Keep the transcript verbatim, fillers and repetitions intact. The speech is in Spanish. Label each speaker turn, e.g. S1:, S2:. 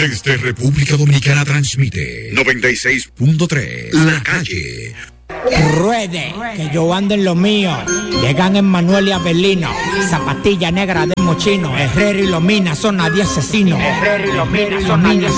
S1: Desde República Dominicana transmite noventa y seis punto tres La Calle.
S2: Ruede, que yo ando en lo mío. Llegan Emmanuel y Abelino. Zapatilla negra de mochino. Herrero y Lomina son nadie asesinos. Herrero y Lomina son nadie